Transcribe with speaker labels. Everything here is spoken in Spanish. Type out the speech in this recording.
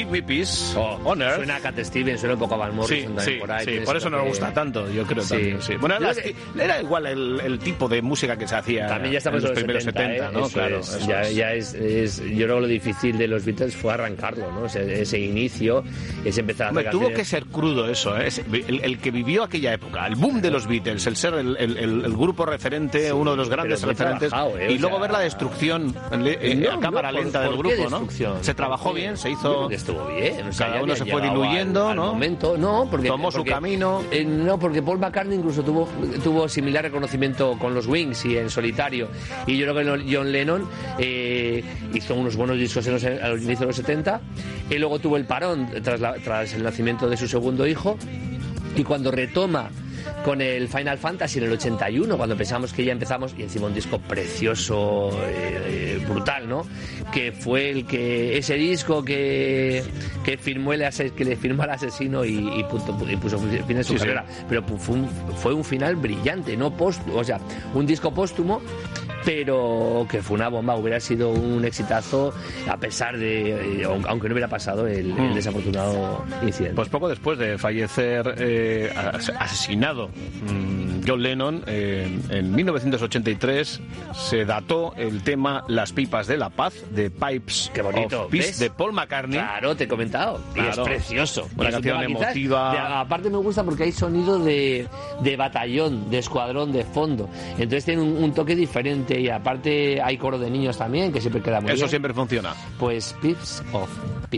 Speaker 1: Give Me Peace on Earth.
Speaker 2: Suena a Cat Stevens, suena un poco a Van Morrison también por ahí.
Speaker 1: Por eso no me gusta tanto, yo creo también. Sí. Bueno, era igual el tipo de música que se hacía
Speaker 2: también ya estamos
Speaker 1: en los primeros 70, ¿no?
Speaker 2: Eso
Speaker 1: claro.
Speaker 2: Es, yo creo que lo difícil de los Beatles fue arrancarlo, ¿no? Ese inicio, ese empezar a hacer
Speaker 1: tuvo que ser crudo eso, ¿eh? El que vivió aquella época, el boom de los Beatles, el ser el grupo referente, uno de los grandes referentes, y luego ver la destrucción a cámara lenta del grupo, ¿no? Se trabajó bien, se hizo...
Speaker 2: Estuvo bien.
Speaker 1: Cada uno se fue diluyendo, ¿no?
Speaker 2: Momento, porque
Speaker 1: tomó su camino.
Speaker 2: No, porque Paul McCartney incluso tuvo similar reconocimiento con los Wings y en solitario. Y yo creo que John Lennon hizo unos buenos discos al inicio de los 70. Y luego tuvo el parón tras el nacimiento de su segundo hijo. Y cuando retoma con el Final Fantasy en el 81, cuando pensamos que ya empezamos, y encima un disco precioso, brutal, ¿no? Que fue ese disco que firmó que le firmó al asesino y puso fin a su carrera. Pero fue un final brillante, no póstumo, o sea, un disco póstumo, pero que fue una bomba, hubiera sido un exitazo a pesar de, aunque no hubiera pasado el desafortunado incidente.
Speaker 1: Pues poco después de fallecer asesinado John Lennon, en 1983 se dató el tema Las Pipas de la Paz, de Pipes
Speaker 2: Qué bonito,
Speaker 1: of Peace,
Speaker 2: ¿ves?
Speaker 1: de Paul McCartney.
Speaker 2: Claro, te he comentado.
Speaker 1: Claro.
Speaker 2: Y es precioso.
Speaker 1: Una canción emotiva.
Speaker 2: Aparte me gusta porque hay sonido de batallón, de escuadrón de fondo. Entonces tiene un toque diferente y aparte hay coro de niños también, que siempre queda muy bien.
Speaker 1: Eso siempre funciona.
Speaker 2: Pues Pips of Peace.